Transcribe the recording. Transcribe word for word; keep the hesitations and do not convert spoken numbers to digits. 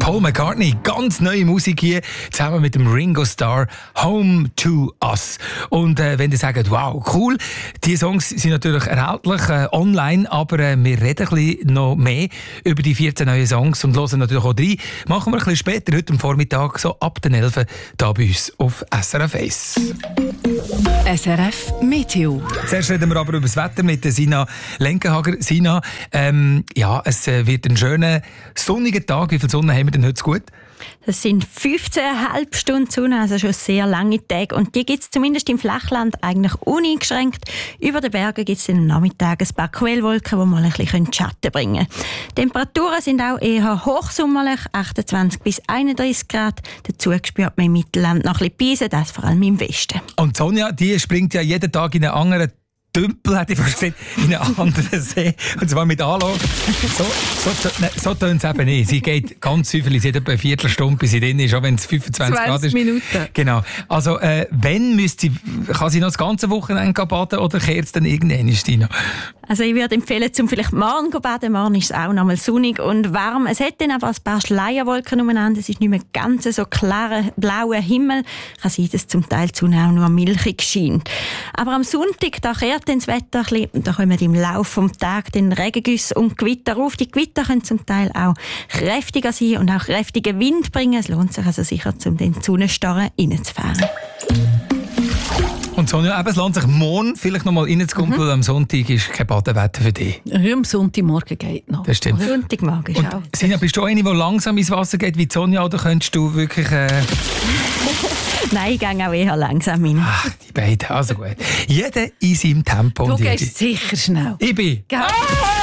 Paul McCartney, ganz neue Musik hier, zusammen mit dem Ringo Starr, Home to Us. Und äh, wenn ihr sagt, wow, cool, die Songs sind natürlich erhältlich äh, online, aber äh, wir reden ein bisschen noch mehr über die vierzehn neuen Songs und hören natürlich auch rein. Machen wir ein bisschen später, heute am Vormittag, so ab den elf Uhr, hier bei uns auf S R F eins. S R F Meteo. Zuerst reden wir aber über das Wetter mit der Sina Lenkenhager. Sina, ähm, ja, es wird ein schöner, sonniger Tag. Wie viel Sonne haben wir denn heute gut? Das sind fünfzehn Komma fünf Stunden Sonne, also schon sehr lange Tage. Und die gibt es zumindest im Flachland eigentlich uneingeschränkt. Über den Bergen gibt es am Nachmittag ein paar Quellwolken, die mal ein bisschen Schatten bringen können. Die Temperaturen sind auch eher hochsommerlich, achtundzwanzig bis einunddreißig Grad. Dazu spürt man im Mittelland noch ein bisschen Beise, das vor allem im Westen. Und Sonja, die springt ja jeden Tag in einen anderen Tümpel, hätte ich fast gesagt, in einen anderen See. Und zwar mit Anlauf. So, so, ne, so tönt es eben nicht. Sie geht ganz häufig, sie hat etwa eine Viertelstunde, bis sie drin ist, auch wenn es fünfundzwanzig Grad ist. Minuten. Genau. Also, äh, wenn müsste sie, kann sie noch das ganze Wochenende baden oder kehrt es dann irgendwann, Stina? Also ich würde empfehlen, zum vielleicht morgen zu baden. Morgen ist es auch noch mal sonnig und warm. Es hat dann aber ein paar Schleierwolken umeinander. Es ist nicht mehr ganz so klarer blauer Himmel. Kann sein, dass zum Teil die Sonne auch nur milchig scheint. Aber am Sonntag, da kehrt dann das Wetter ein bisschen. Da kommen im Laufe des Tages den Regengüsse und Gewitter auf. Die Gewitter können zum Teil auch kräftiger sein und auch kräftigen Wind bringen. Es lohnt sich also sicher, um den Sonnenstarren reinzufahren. Und Sonja, eben, es lohnt sich morgen vielleicht noch mal reinzukumpeln. Mhm. Am Sonntag ist kein Badewetter für dich. Ja, am Sonntagmorgen geht noch. Das stimmt. Sonntagmorgen ist auch. Sina, bist du eine, die langsam ins Wasser geht wie Sonja, oder könntest du wirklich... Äh... Nein, ich gehe auch eher langsam rein. Ach, die beiden, also gut. Jeder in seinem Tempo. Du und gehst sicher schnell. Ich bin... Ah!